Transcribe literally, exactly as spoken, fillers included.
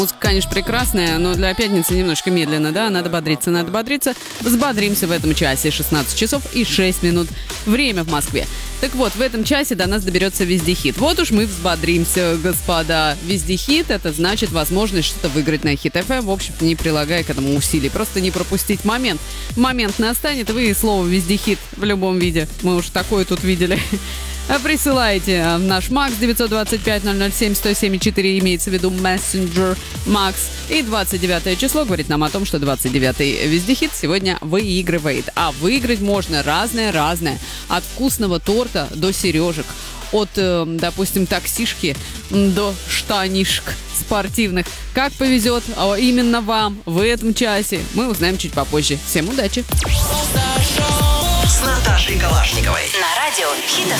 Музыка, конечно, прекрасная, но для пятницы немножко медленно, да? Надо бодриться, надо бодриться. Взбодримся в этом часе. шестнадцать часов и шесть минут. Время в Москве. Так вот, в этом часе до нас доберется вездехит. Вот уж мы взбодримся, господа. Вездехит — это значит возможность что-то выиграть на Хит эф эм, в общем-то, не прилагая к этому усилий. Просто не пропустить момент. Момент настанет, вы слово «вездехит» в любом виде. Мы уж такое тут видели. Присылайте в наш Макс девять два пять ноль ноль семь сто семь четыре, имеется в виду Messenger Макс. И двадцать девятое число говорит нам о том, что двадцать девятый вездехит сегодня выигрывает. А выиграть можно разное-разное. От вкусного торта до сережек. От, э, допустим, таксишки до штанишек спортивных. Как повезет именно вам в этом часе, мы узнаем чуть попозже. Всем удачи! С Наташей Калашниковой. На радио Хит эф эм.